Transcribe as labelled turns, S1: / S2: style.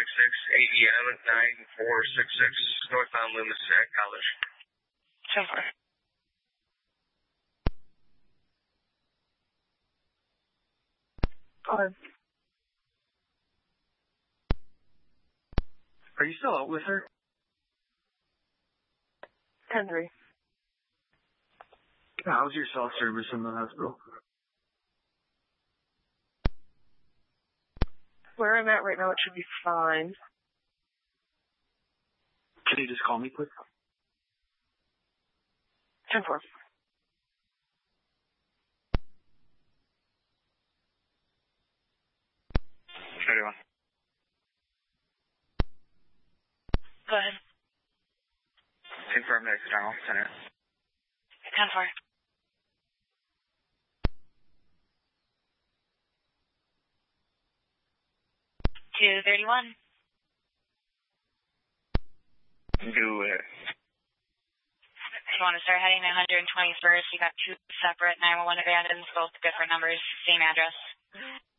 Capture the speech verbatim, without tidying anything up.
S1: six six, A E M nine four six six, northbound Loomis at College.
S2: ten four. Go ahead.
S3: Are you still out with her?
S2: ten three.
S3: How's your cell service in the hospital?
S2: Where I'm at right now, it should be fine.
S3: Can you just call me, please?
S2: ten four.
S3: thirty-one.
S2: Go ahead.
S3: Confirm the external center.
S2: ten four. two thirty-one.
S3: Do it.
S2: If you want to start heading nine twenty-first, you got two separate nine one one abandons, both different numbers, same address.